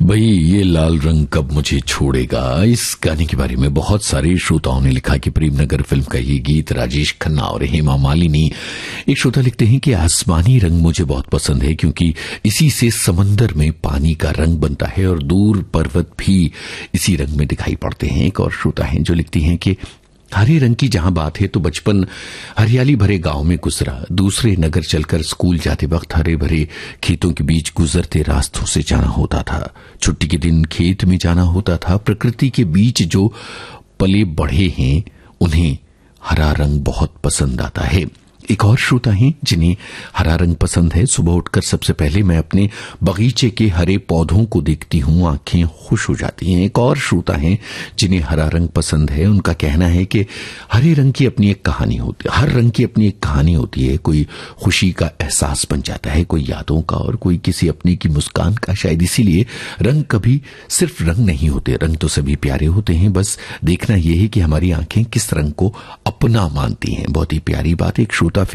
भाई ये लाल रंग कब मुझे छोड़ेगा, इस गाने के बारे में बहुत सारे श्रोताओं ने लिखा कि प्रेमनगर फिल्म का ये गीत राजेश खन्ना और हेमा मालिनी। एक श्रोता लिखते हैं कि आसमानी रंग मुझे बहुत पसंद है क्योंकि इसी से समंदर में पानी का रंग बनता है और दूर पर्वत भी इसी रंग में दिखाई पड़ते हैं। एक और श्रोता हैं जो लिखती हैं कि हरे रंग की जहां बात है तो बचपन हरियाली भरे गांव में गुजरा। दूसरे नगर चलकर स्कूल जाते वक्त हरे भरे खेतों के बीच गुजरते रास्तों से जाना होता था। छुट्टी के दिन खेत में जाना होता था। प्रकृति के बीच जो पले बढ़े हैं उन्हें हरा रंग बहुत पसंद आता है। एक और श्रोता हैं जिन्हें हरा रंग पसंद है। सुबह उठकर सबसे पहले मैं अपने बगीचे के हरे पौधों को देखती हूं, आंखें खुश हो जाती हैं। एक और श्रोता हैं जिन्हें हरा रंग पसंद है। उनका कहना है कि हरे रंग की अपनी एक कहानी होती है, हर रंग की अपनी एक कहानी होती है। कोई खुशी का एहसास बन जाता है, कोई यादों का और कोई किसी अपने की मुस्कान का। शायद इसीलिए रंग कभी सिर्फ रंग नहीं होते, रंग तो सभी प्यारे होते हैं। बस देखना यह है कि हमारी आंखें किस रंग को अपना मानती हैं। बहुत ही प्यारी बात। एक श्रोता